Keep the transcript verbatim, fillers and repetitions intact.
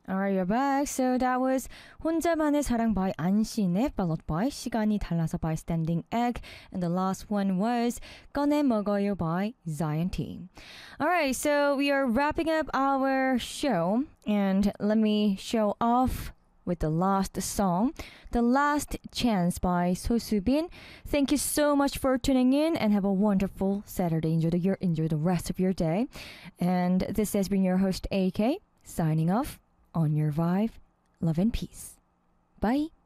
Alright, you're back. So that was 혼자만의 사랑 by 안신의, followed by 시간이 달라서 by Standing Egg, and the last one was 꺼내 먹어요 by Zion T. Alright, so we are wrapping up our show, and let me show off with the last song, The Last Chance by Sosubin. Thank you so much for tuning in and have a wonderful Saturday. Enjoy the, your, enjoy the rest of your day. And this has been your host A K, signing off on your vibe. Love and peace. Bye.